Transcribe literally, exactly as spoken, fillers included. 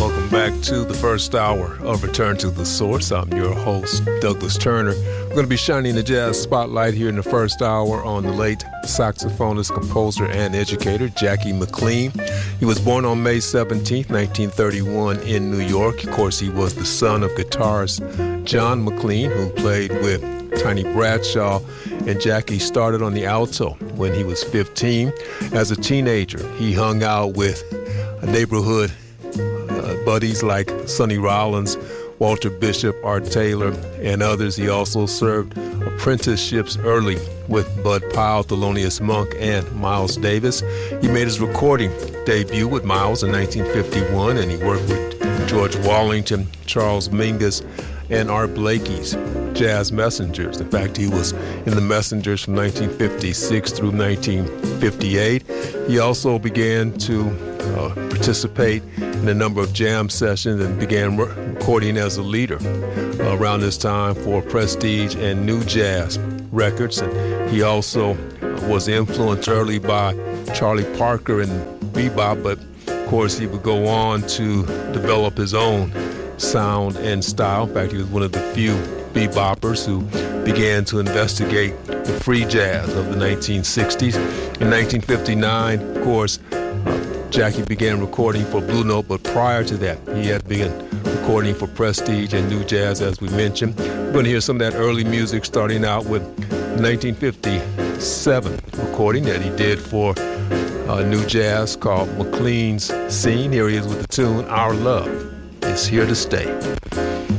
welcome back to the first hour of Return to the Source. I'm your host, Douglas Turner. We're going to be shining the jazz spotlight here in the first hour on the late saxophonist, composer, and educator, Jackie McLean. He was born on May seventeenth, nineteen thirty-one in New York. Of course, he was the son of guitarist John McLean, who played with Tiny Bradshaw, and Jackie started on the alto when he was fifteen. As a teenager, he hung out with neighborhood uh, buddies like Sonny Rollins, Walter Bishop, Art Taylor, and others. He also served apprenticeships early with Bud Powell, Thelonious Monk, and Miles Davis. He made his recording debut with Miles in nineteen fifty-one, and he worked with George Wallington, Charles Mingus, and Art Blakey's Jazz Messengers. In fact, he was in the Messengers from nineteen fifty-six through nineteen fifty-eight. He also began to uh, participate in a number of jam sessions and began re- recording as a leader uh, around this time for Prestige and New Jazz Records. And he also uh, was influenced early by Charlie Parker and bebop, but of course he would go on to develop his own sound and style. In fact, he was one of the few beboppers who began to investigate the free jazz of the nineteen sixties. In nineteen fifty-nine, of course, uh, Jackie began recording for Blue Note, but prior to that, he had been recording for Prestige and New Jazz, as we mentioned. We're going to hear some of that early music, starting out with nineteen fifty-seven recording that he did for uh, New Jazz called McLean's Scene. Here he is with the tune Our Love Is Here to Stay.